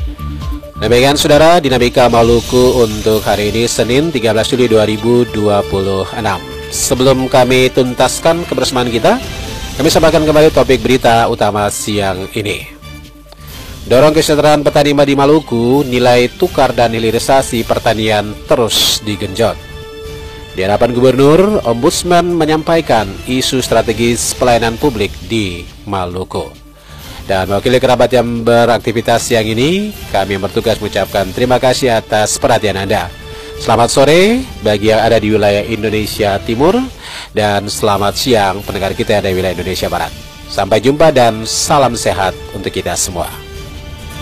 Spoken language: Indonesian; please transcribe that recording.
Demikian saudara, Dinamika Maluku untuk hari ini Senin 13 Juli 2026. Sebelum kami tuntaskan kebersamaan kita, kami sampaikan kembali topik berita utama siang ini. Dorong kesejahteraan petani padi Maluku, nilai tukar dan hilirisasi pertanian terus digenjot. Di hadapan Gubernur, Ombudsman menyampaikan isu strategis pelayanan publik di Maluku. Dan mewakili kerabat yang beraktivitas siang ini, kami bertugas mengucapkan terima kasih atas perhatian Anda. Selamat sore bagi yang ada di wilayah Indonesia Timur, dan selamat siang pendengar kita yang ada di wilayah Indonesia Barat. Sampai jumpa dan salam sehat untuk kita semua.